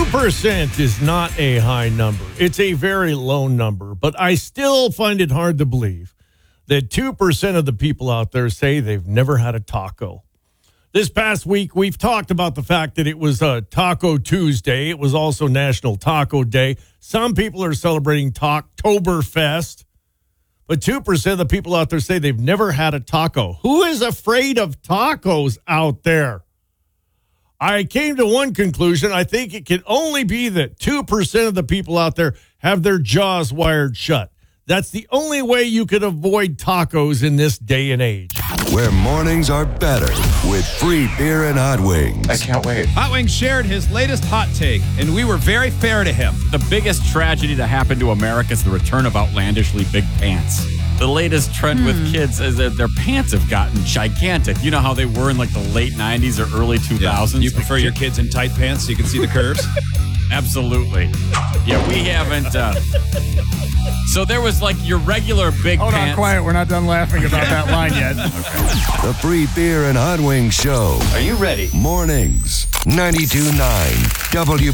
2% is not a high number. It's a very low number, but I still find it hard to believe that 2% of the people out there say they've never had a taco. This past week, we've talked about the fact that it was Taco Tuesday. It was also National Taco Day. Some people are celebrating Talktoberfest, but 2% of the people out there say they've never had a taco. Who is afraid of tacos out there? I came to one conclusion. I think it can only be that 2% of the people out there have their jaws wired shut. That's the only way you could avoid tacos in this day and age. Where mornings are better with free beer and hot wings. I can't wait. Hot Wings shared his latest hot take, and we were very fair to him. The biggest tragedy to happen to America is the return of outlandishly big pants. The latest trend with kids is that their pants have gotten gigantic. You know how they were in like the late 90s or early 2000s? You prefer your kids in tight pants so you can see the curves? Absolutely. Yeah, we haven't. So there was like your regular big Hold pants. on, quiet. We're not done laughing about that line yet. The free beer and hot wings show. Are you ready? Mornings, 92.9 W.